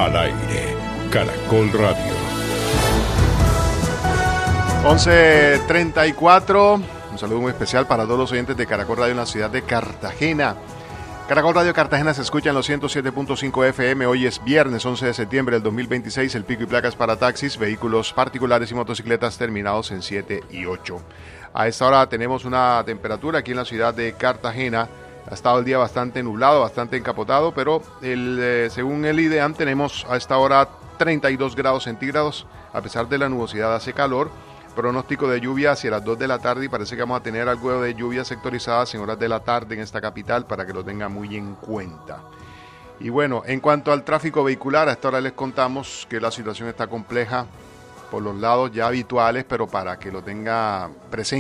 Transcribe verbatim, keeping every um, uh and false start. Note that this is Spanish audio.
Al aire, Caracol Radio. once treinta y cuatro, un saludo muy especial para todos los oyentes de Caracol Radio en la ciudad de Cartagena. Caracol Radio Cartagena se escucha en los ciento siete punto cinco F M. Hoy es viernes once de septiembre del dos mil veintiséis. El pico y placas para taxis, vehículos particulares y motocicletas terminados en siete y ocho. A esta hora tenemos una temperatura aquí en la ciudad de Cartagena. Ha estado el día bastante nublado, bastante encapotado, pero el, eh, según el IDEAM tenemos a esta hora treinta y dos grados centígrados. A pesar de la nubosidad hace calor. Pronóstico de lluvia hacia las dos de la tarde y parece que vamos a tener algo de lluvias sectorizadas en horas de la tarde en esta capital para que lo tengan muy en cuenta. Y bueno, en cuanto al tráfico vehicular, a esta hora les contamos que la situación está compleja por los lados ya habituales, pero para que lo tenga presente.